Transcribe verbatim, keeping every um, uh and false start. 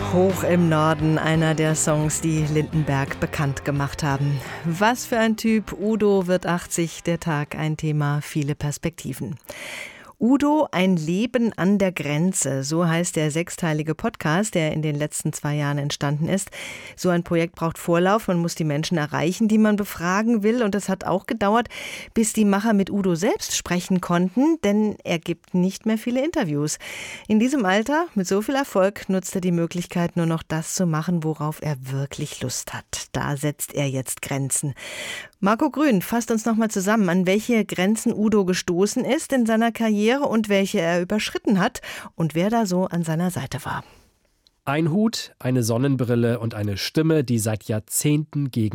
Hoch im Norden, einer der Songs, die Lindenberg bekannt gemacht haben. Was für ein Typ, Udo wird achtzig, der Tag ein Thema, viele Perspektiven. Udo, ein Leben an der Grenze, so heißt der sechsteilige Podcast, der in den letzten zwei Jahren entstanden ist. So ein Projekt braucht Vorlauf, man muss die Menschen erreichen, die man befragen will. Und es hat auch gedauert, bis die Macher mit Udo selbst sprechen konnten, denn er gibt nicht mehr viele Interviews. In diesem Alter, mit so viel Erfolg, nutzt er die Möglichkeit, nur noch das zu machen, worauf er wirklich Lust hat. Da setzt er jetzt Grenzen. Marco Grün fasst uns nochmal zusammen, an welche Grenzen Udo gestoßen ist in seiner Karriere und welche er überschritten hat und wer da so an seiner Seite war. Ein Hut, eine Sonnenbrille und eine Stimme, die seit Jahrzehnten gegen